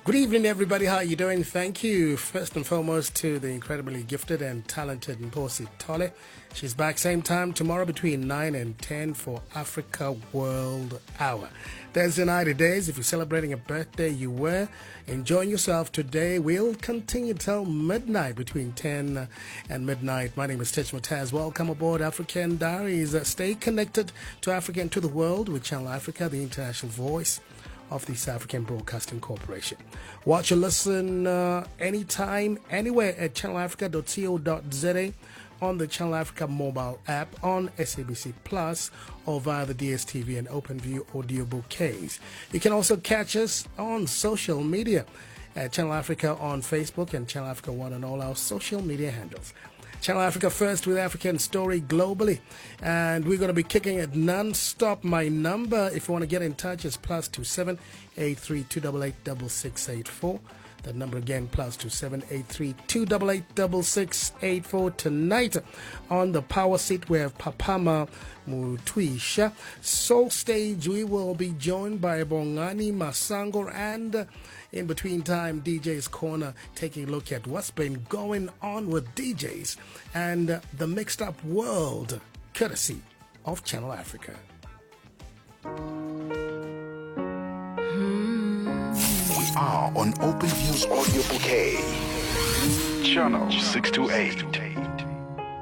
Good evening, everybody. How are you doing? Thank you, first and foremost, to the incredibly gifted and talented Nkosi Tole. She's back same time tomorrow between 9 and 10 for Africa World Hour. Thursday night it is. If you're celebrating a birthday, you were enjoying yourself today. We'll continue till midnight, between 10 and midnight. My name is Tech Mataz. Welcome aboard African Diaries. Stay connected to Africa and to the world with Channel Africa, the international voice of the South African Broadcasting Corporation. Watch or listen anytime, anywhere at channelafrica.co.za, on the Channel Africa mobile app, on SABC Plus, or via the DSTV and OpenView audio bouquets. You can also catch us on social media at Channel Africa on Facebook and Channel Africa One on all our social media handles. Channel Africa first with African story globally, and we're going to be kicking it non-stop. My number, if you want to get in touch, is +27 83 288 6684. That number again, +27 83 288 6684. Tonight on the power seat we have Papama Mutwisha. Soul Stage, we will be joined by Bongani Masango, and in between time, DJ's Corner, taking a look at what's been going on with DJs and the mixed up world, courtesy of Channel Africa. We are on OpenView's audio bouquet, channel 628.